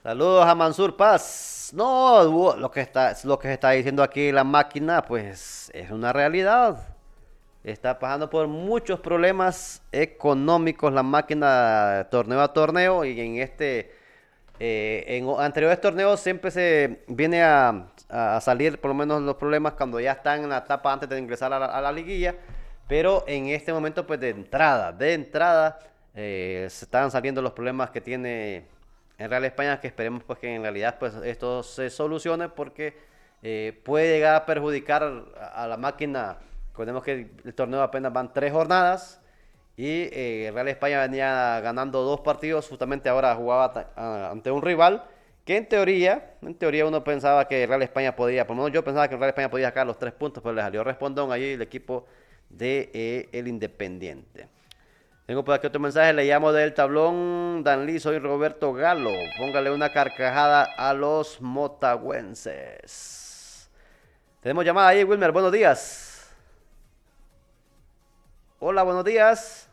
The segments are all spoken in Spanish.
Saludos a Mansur Paz. No, lo que se está diciendo aquí la máquina, pues es una realidad. Está pasando por muchos problemas económicos la máquina torneo a torneo y en anteriores torneos siempre se viene a salir por lo menos los problemas cuando ya están en la etapa antes de ingresar a la liguilla, pero en este momento pues de entrada, se están saliendo los problemas que tiene en Real España, que esperemos pues que en realidad pues esto se solucione porque puede llegar a perjudicar a la máquina. Recordemos que el torneo apenas van 3 jornadas y Real España venía ganando 2 partidos, justamente ahora jugaba ante un rival que en teoría uno pensaba que Real España podía, por lo menos yo pensaba que Real España podía sacar los 3 puntos, pero le salió respondón allí el equipo de el Independiente. Tengo por aquí otro mensaje, le llamo del tablón, Danlí, soy Roberto Galo. Póngale una carcajada a los motagüenses. Tenemos llamada ahí, Wilmer, buenos días. Hola, buenos días.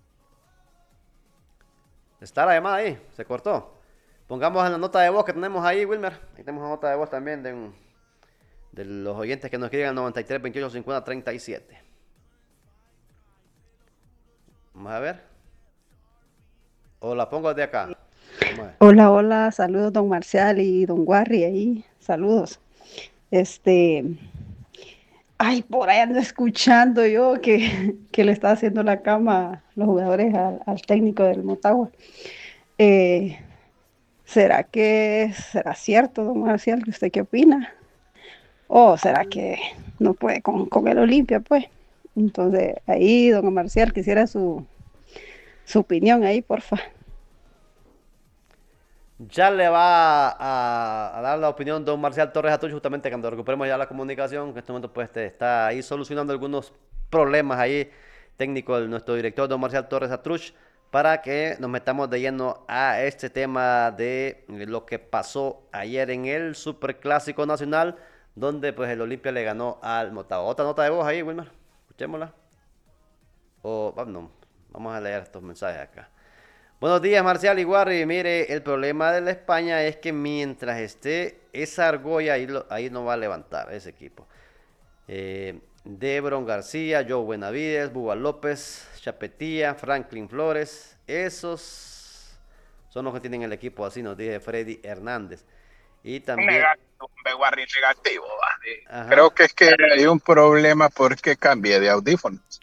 Está la llamada ahí, se cortó. Pongamos en la nota de voz que tenemos ahí, Wilmer. Ahí tenemos una nota de voz también de los oyentes que nos escriben al 93 28 50 37. Vamos a ver. O la pongo desde acá. Vamos a ver. Hola, hola, saludos don Marcial y don Warry ahí, saludos. Este, ay, por ahí ando escuchando yo que le está haciendo la cama los jugadores al técnico del Motagua. Eh, será cierto, don Marcial, que usted qué opina? ¿O será que no puede con el Olimpia, pues? Entonces, ahí, don Marcial, quisiera su opinión ahí, porfa. Ya le va a dar la opinión don Marcial Torres Atucho justamente cuando recuperemos ya la comunicación. En este momento pues está ahí solucionando algunos problemas ahí técnicos nuestro director don Marcial Torres Atruch para que nos metamos de lleno a este tema de lo que pasó ayer en el Superclásico Nacional donde pues el Olimpia le ganó al Motagua. Otra nota de voz ahí, Wilmer. Escuchémosla. No, vamos a leer estos mensajes acá. Buenos días, Marcial Iguarri. Mire, el problema de la España es que mientras esté esa argolla, ahí no va a levantar ese equipo. Debron García, Joe Benavides, Buba López, Chapetía, Franklin Flores. Esos son los que tienen el equipo, así nos dice Freddy Hernández. Y también, Negativo, un Beguarri negativo. ¿Vale? Creo ajá, que es que hay un problema porque cambié de audífonos.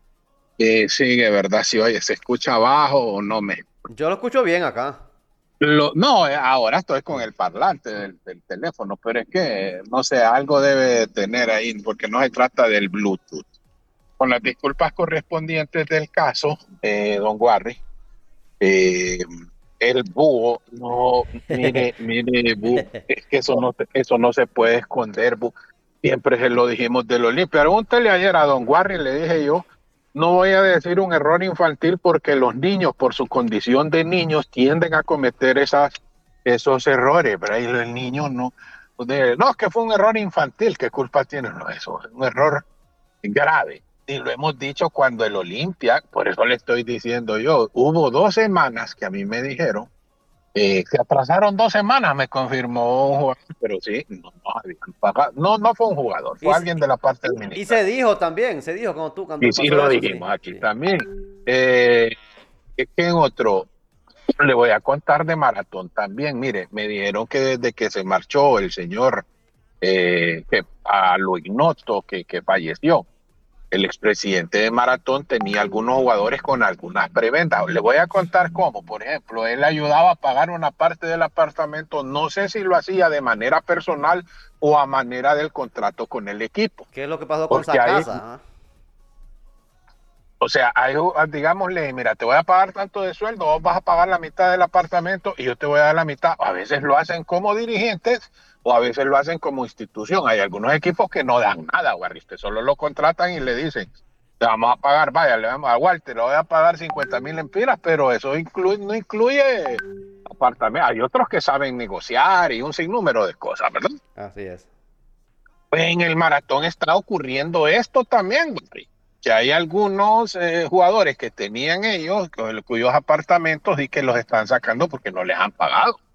Sí, de verdad, si oye, se escucha bajo o no me. yo lo escucho bien acá. No, ahora estoy con el parlante del teléfono, pero es que, no sé, algo debe de tener ahí, porque no se trata del Bluetooth. Con las disculpas correspondientes del caso, don Guarri, eh, el búho, no, mire, búho, es que eso no se puede esconder, búho. Siempre se lo dijimos del Olimpia. Pregúntale ayer a don Warren, le dije yo, no voy a decir un error infantil porque los niños, por su condición de niños, tienden a cometer esos errores, pero ahí el niño no. No, es que fue un error infantil, ¿qué culpa tiene? No, eso es un error grave. Y lo hemos dicho cuando el Olimpia, por eso le estoy diciendo yo, hubo 2 semanas que a mí me dijeron que atrasaron 2 semanas, me confirmó un jugador, pero sí, no habían pagado. No, no fue un jugador, Y, fue alguien de la parte y se administrativa. dijo también, se dijo Y cuando sí pasó lo eso, sí. dijimos aquí Sí. también. Eh, ¿Qué otro? Le voy a contar de Maratón también. Mire, me dijeron que desde que se marchó el señor que a lo ignoto que falleció, el expresidente de Maratón tenía algunos jugadores con algunas prebendas. Le voy a contar cómo. Por ejemplo, él ayudaba a pagar una parte del apartamento. No sé si lo hacía de manera personal o a manera del contrato con el equipo. ¿Qué es lo que pasó con Porque hay, Sacasa? ¿Ah? o sea, hay, digámosle, mira, te voy a pagar tanto de sueldo, vos vas a pagar la mitad del apartamento y yo te voy a dar la mitad. A veces lo hacen como dirigentes o a veces lo hacen como institución. Hay algunos equipos que no dan nada, Guarriste, solo lo contratan y le dicen, te vamos a pagar, vaya, le vamos a Walter, le voy a pagar 50,000 empiras, pero eso no incluye apartamento. Hay otros que saben negociar y un sinnúmero de cosas, ¿verdad? Así es. Pues en el maratón está ocurriendo esto también, güey. Que hay algunos jugadores que tenían ellos, cuyos apartamentos y que los están sacando porque no les han pagado.